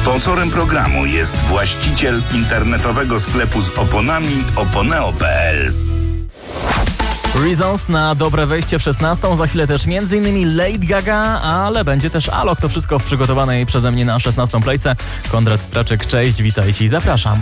Sponsorem programu jest właściciel internetowego sklepu z oponami oponeo.pl. Reasons na dobre wejście w 16. Za chwilę też m.in. Lady Gaga, ale będzie też Alok. To wszystko w przygotowanej przeze mnie na 16. playce. Konrad Traczek, cześć, witajcie i zapraszam.